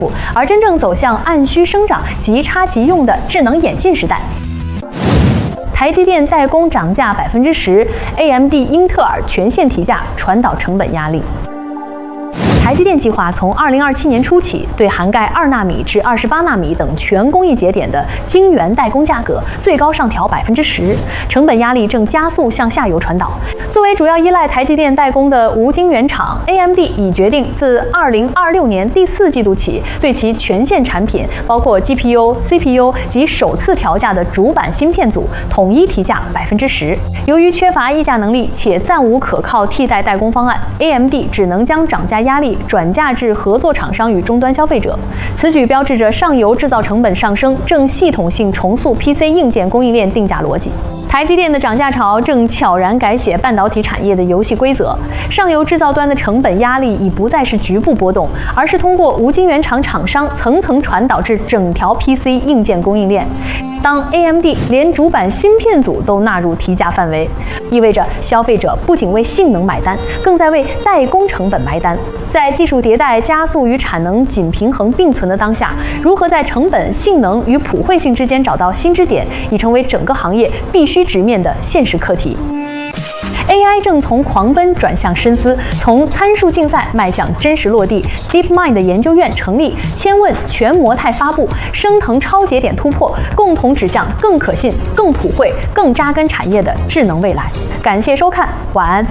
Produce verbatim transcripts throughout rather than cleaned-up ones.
而真正走向按需生长、即插即用的智能眼镜时代。台积电代工涨价百分之十 ，A M D、英特尔全线提价，传导成本压力。台积电计划从二零二七年初起，对涵盖二纳米至二十八纳米等全工艺节点的晶圆代工价格最高上调百分之十，成本压力正加速向下游传导。作为主要依赖台积电代工的无晶圆厂 ，A M D 已决定自二零二六年第四季度起，对其全线产品，包括 G P U、C P U 及首次调价的主板芯片组，统一提价百分之十。由于缺乏议价能力且暂无可靠替代代工方案 ，A M D 只能将涨价压力转嫁至合作厂商与终端消费者。此举标志着上游制造成本上升，正系统性重塑 P C 硬件供应链定价逻辑。台积电的涨价潮正悄然改写半导体产业的游戏规则，上游制造端的成本压力已不再是局部波动，而是通过无晶圆厂厂商层层传导至整条 P C 硬件供应链。当 A M D 连主板芯片组都纳入提价范围，意味着消费者不仅为性能买单，更在为代工成本埋单。在技术迭代加速与产能紧平衡并存的当下，如何在成本、性能与普惠性之间找到新支点，已成为整个行业必须直面的现实课题。A I 正从狂奔转向深思，从参数竞赛迈向真实落地。DeepMind 的研究院成立，千问全模态发布，升腾超节点突破，共同指向更可信、更普惠、更扎根产业的智能未来。感谢收看，晚安。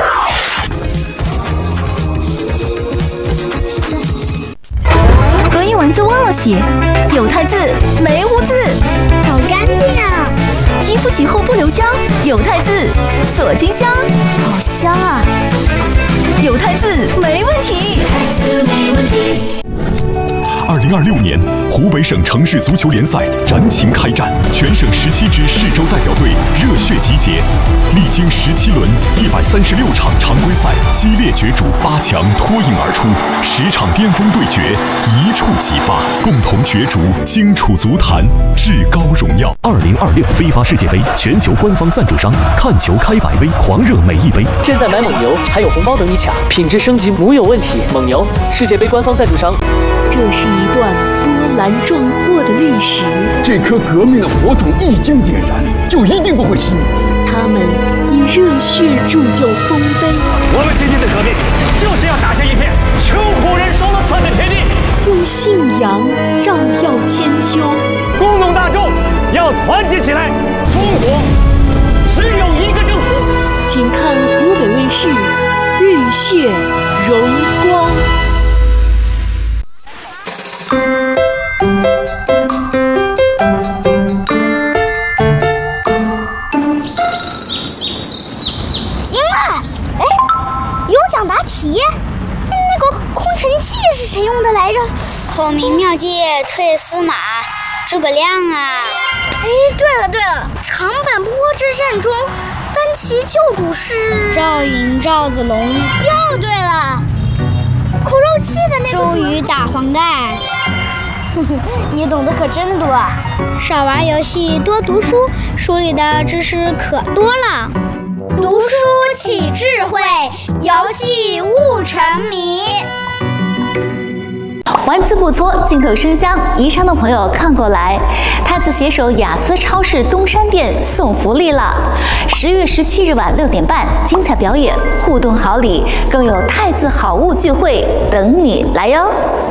隔音丸子忘了洗，有汰渍没污渍， 好干净啊！ 衣服洗后不留香，有汰渍锁金香， 好香啊！ 有汰渍没问题。 二零二六年，湖北省城市足球联赛燃情开战，全省十七支市州代表队热血集结，历经十七轮、一百三十六场常规赛激烈角逐，八强脱颖而出，十场巅峰对决一触即发，共同角逐荆楚足坛至高荣耀。 二零二六非法世界杯全球官方赞助商，看球开百威，狂热每一杯。 现在买蒙牛还有红包等你抢，品质升级无有问题。蒙牛，世界杯官方赞助商。 这是一段波澜壮阔的历史。 这颗革命的火种一经点燃，就一定不会熄灭。 他们以热血铸就丰碑。 我们今天的革命，就是要打下一片穷苦人说了算的田地。 用信仰照耀千秋。 工农大众要团结起来。中国只有一个政府。 请看湖北卫视《浴血荣光》。 那个空城计是谁用的来着？ 孔明妙计退司马，诸葛亮啊！ 哎，对了对了，长坂坡之战中，单骑救主是赵云、赵子龙。 又对了，口肉计的那个周瑜打黄盖。 你懂得可真多。 少玩游戏，多读书，书里的知识可多了。 读书起智慧，游戏悟沉迷。 玩字不错，进口生香，宜昌的朋友看过来，太子携手雅思超市东山店送福利了。十月十七日晚六点半，精彩表演，互动好礼，更有太子好物聚会等你来哟。